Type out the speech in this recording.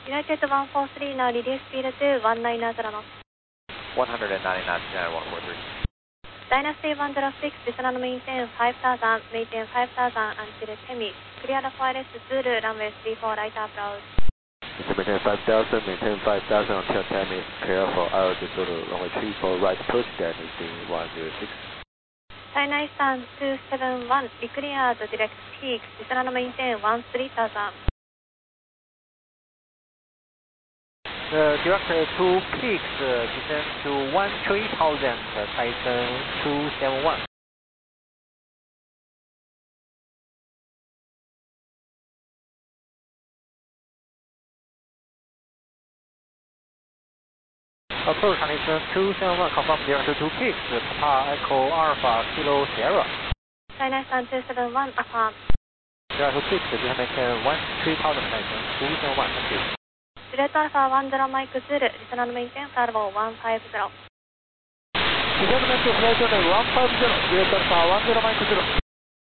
United 143 now reduce speed to 190 knots. 199 143. Dynasty 106, descend maintain 5000, maintain 5000 until Temi. Clear the FLS Zulu, runway 34 right approach. Maintain 5000, maintain 5000 until Temi. Clear for Aero Zulu, runway 34 right approach, Dynasty 106. China Eastern 271, declared direct peaks, descend maintain 13000. Direct to peaks, descend to 13,000, Tyson 271. Approach Tyson 271, confirm direct to peaks, Papa Echo Alpha Kilo Sierra. China Eastern 271, affirm. Direct to peaks, descend maintain 13,000, Tyson 271, thank you. Juliet Alpha 10 Mike Zulu, descend maintain Turbo 150. Descend maintain flight order 150, Juliet Alpha 10 Mike Zulu.